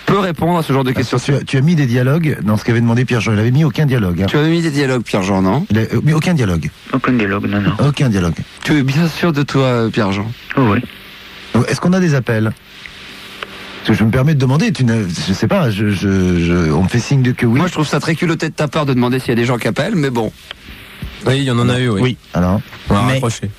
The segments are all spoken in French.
peux répondre à ce genre de questions. Tu as mis des dialogues dans ce qu'avait demandé Pierre-Jean. Il avait mis aucun dialogue. Hein. Tu avais mis des dialogues, Pierre-Jean, non? Mais aucun dialogue. Aucun dialogue, non. Aucun dialogue. Tu es bien sûr de toi, Pierre-Jean? Oui. Est-ce qu'on a des appels? Parce que je me permets de demander, je sais pas, on me fait signe de que oui. Moi, je trouve ça très culotté de ta part de demander s'il y a des gens qui appellent, mais bon. Oui, il y en a eu, oui. Alors, on va raccrocher.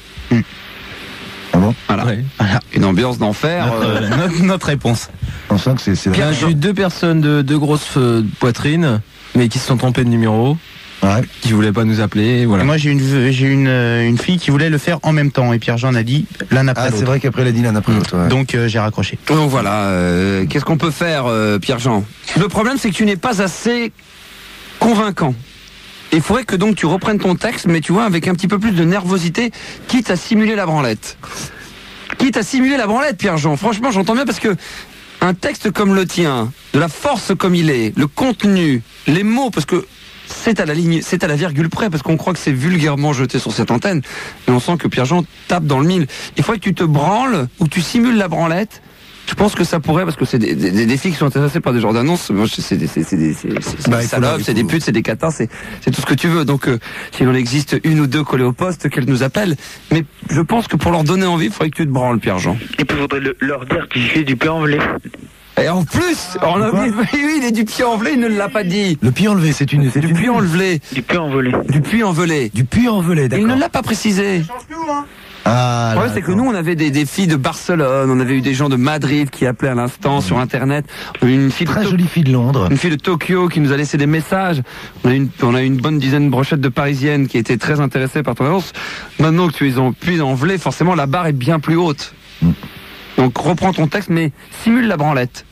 Ah bon? Voilà. Ouais. Une ambiance d'enfer. Notre réponse. On sent que c'est Bien, j'ai eu 2 personnes de grosses poitrines, mais qui se sont trompées de numéro. Ouais. Qui voulaient pas nous appeler, voilà. Moi j'ai une fille qui voulait le faire en même temps et Pierre-Jean a dit l'un après l'autre. C'est vrai qu'après elle a dit l'un après l'autre. Ouais. Donc j'ai raccroché. Donc voilà, qu'est-ce qu'on peut faire, Pierre-Jean? Le problème, c'est que tu n'es pas assez convaincant. Il faudrait que donc tu reprennes ton texte, mais tu vois, avec un petit peu plus de nervosité, quitte à simuler la branlette. Quitte à simuler la branlette, Pierre-Jean. Franchement, j'entends bien parce que un texte comme le tien, de la force comme il est, le contenu, les mots, parce que c'est à la ligne, c'est à la virgule près, parce qu'on croit que c'est vulgairement jeté sur cette antenne, mais on sent que Pierre-Jean tape dans le mille. Il faudrait que tu te branles ou que tu simules la branlette. Je pense que ça pourrait, parce que c'est des filles qui sont intéressées par des genres d'annonces. C'est des salopes, c'est des putes, c'est des catins, c'est tout ce que tu veux. Donc, s'il en existe une ou deux collées au poste, qu'elles nous appellent. Mais je pense que pour leur donner envie, il faudrait que tu te branles, Pierre-Jean. Et puis, il faudrait leur dire qu'il fait du pain envelé. Et en plus, on a oui, il est du pied envelé, il ne l'a pas dit. Le pied enlevé, c'est du puits enlevé. Du puits envolé. Du puits envelé. Du puits envelé, d'accord. Il ne l'a pas précisé. Ah, le problème, c'est que nous, on avait des filles de Barcelone, on avait eu des gens de Madrid qui appelaient à l'instant sur Internet. Une fille très jolie fille de Londres. Une fille de Tokyo qui nous a laissé des messages. On a eu une bonne dizaine de brochettes de Parisiennes qui étaient très intéressées par ton annonce. Maintenant que tu es en puits envelé, forcément, la barre est bien plus haute. Donc, reprends ton texte, mais simule la branlette.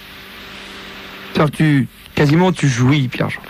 C'est-à-dire que tu jouis, Pierre-Jean.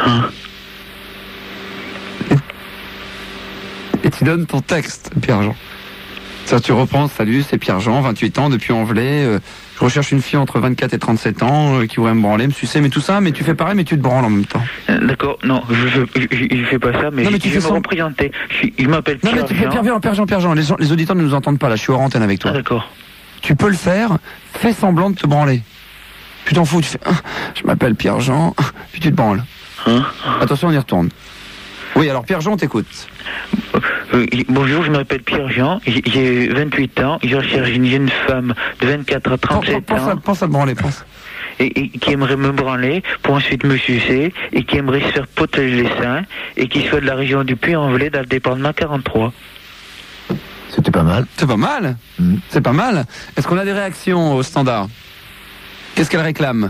Et tu donnes ton texte, Pierre-Jean. Ça, tu reprends, salut, c'est Pierre-Jean, 28 ans, depuis Envelay. Je recherche une fille entre 24 et 37 ans qui voudrait me branler, me sucer, mais tout ça, mais tu fais pareil, mais tu te branles en même temps. D'accord, non, je fais pas ça, mais, non, mais tu je vais me représenter. Je m'appelle Pierre-Jean. Non, mais tu fais Pierre-Jean, les auditeurs ne nous entendent pas, là, je suis hors antenne avec toi. Ah, d'accord. Tu peux le faire, fais semblant de te branler. Tu t'en fous, tu fais, je m'appelle Pierre-Jean, puis tu te branles. Attention, on y retourne. Oui, alors Pierre-Jean, t'écoute. Bonjour, je m'appelle Pierre-Jean, j'ai 28 ans, je recherche une jeune femme de 24 à 37 ans. Pense à te branler, pense. Et qui aimerait me branler pour ensuite me sucer et qui aimerait se faire potager les seins et qui soit de la région du Puy-en-Velay dans le département 43. C'était pas mal. C'est pas mal. C'est pas mal. Est-ce qu'on a des réactions au standard? Qu'est-ce qu'elle réclame?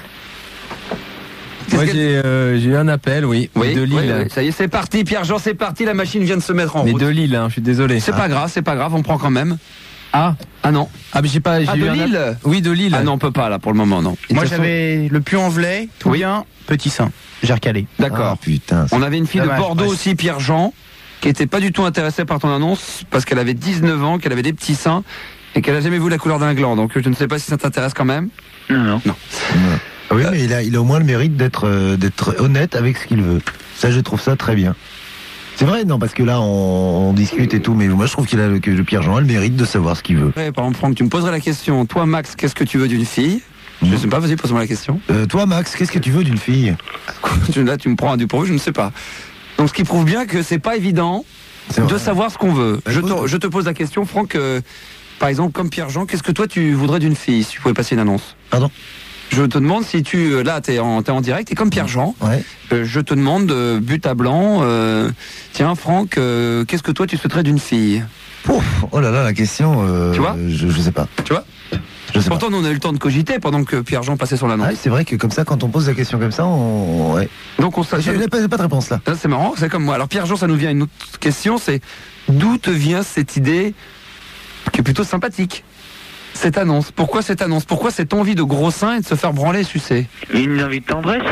Moi j'ai eu un appel, oui de Lille. Oui. Ça y est, c'est parti, Pierre-Jean, c'est parti, la machine vient de se mettre en route. Mais de Lille, hein, je suis désolé. C'est pas grave, on prend quand même. Ah non. Ah mais j'ai eu de Lille. Oui, de Lille. Ah non, on peut pas là pour le moment, non. Moi j'avais le Puy-en-Velay, tout bien, petit sein. J'ai recalé. D'accord. Ah, putain. On avait une fille de Bordeaux aussi, Pierre-Jean, qui était pas du tout intéressée par ton annonce parce qu'elle avait 19 ans, qu'elle avait des petits seins et qu'elle a jamais vu la couleur d'un gland. Donc je ne sais pas si ça t'intéresse quand même. Non. Oui, mais il a au moins le mérite d'être honnête avec ce qu'il veut. Ça, je trouve ça très bien. C'est vrai, non, parce que là, on discute et tout, mais moi, je trouve que Pierre-Jean a le mérite de savoir ce qu'il veut. Ouais, par exemple, Franck, tu me poserais la question. Toi, Max, qu'est-ce que tu veux d'une fille? Je ne sais pas, vas-y, pose-moi la question. Toi, Max, qu'est-ce que tu veux d'une fille? Là, tu me prends un dépourvu, je ne sais pas. Donc, ce qui prouve bien que c'est pas évident de savoir ce qu'on veut. Je te pose la question, Franck, par exemple, comme Pierre-Jean, qu'est-ce que toi, tu voudrais d'une fille, si tu pouvais passer une annonce? Pardon? Je te demande si là t'es en direct et comme Pierre-Jean, je te demande but à blanc. Tiens Franck, qu'est-ce que toi tu souhaiterais d'une fille? Oh là là, la question. Tu vois? Je sais pas. Tu vois? Pourtant nous on a eu le temps de cogiter pendant que Pierre-Jean passait son annonce. C'est vrai que comme ça, quand on pose la question comme ça, donc j'ai pas de réponse là. C'est marrant, c'est comme moi. Alors Pierre-Jean, ça nous vient une autre question, c'est d'où te vient cette idée qui est plutôt sympathique? Cette annonce, pourquoi cette annonce? Pourquoi cette envie de gros seins et de se faire branler et sucer? Une envie de tendresse.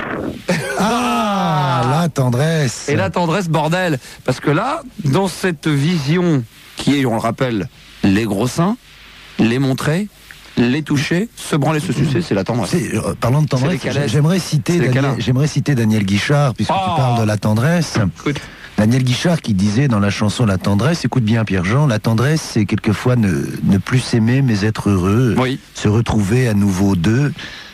La tendresse. Et la tendresse, bordel. Parce que là, dans cette vision qui est, on le rappelle, les gros seins, les montrer, les toucher, se branler, se sucer, c'est la tendresse. Parlant de tendresse, j'aimerais citer Daniel Guichard, puisque tu parles de la tendresse. Écoute. Daniel Guichard qui disait dans la chanson La tendresse, écoute bien Pierre-Jean, la tendresse c'est quelquefois ne plus s'aimer mais être heureux, se retrouver à nouveau deux,